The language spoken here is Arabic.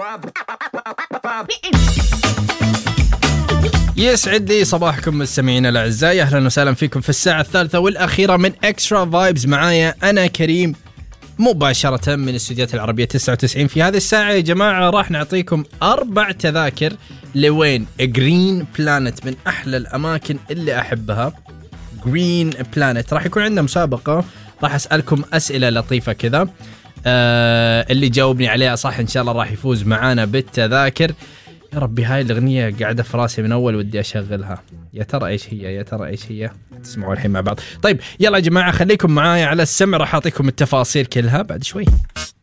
يسعد لي صباحكم مستمعينا الأعزاء، أهلا وسهلا فيكم في الساعة الثالثة والأخيرة من إكسترا فايبز. معايا أنا كريم مباشرة من استوديوهات العربية 99. في هذه الساعة يا جماعة راح نعطيكم 4 تذاكر لوين؟ جرين بلانت، من أحلى الأماكن اللي أحبها. جرين بلانت راح يكون عندنا مسابقة، راح أسألكم أسئلة لطيفة كذا، اللي جاوبني عليها صح إن شاء الله راح يفوز معانا بالتذاكر. يا ربي هاي الأغنية قاعدة في راسي من أول، ودي أشغلها. يا ترى إيش هي؟ تسمعوا الحين مع بعض. طيب يلا يا جماعة خليكم معايا على السمع، راح أعطيكم التفاصيل كلها بعد شوي.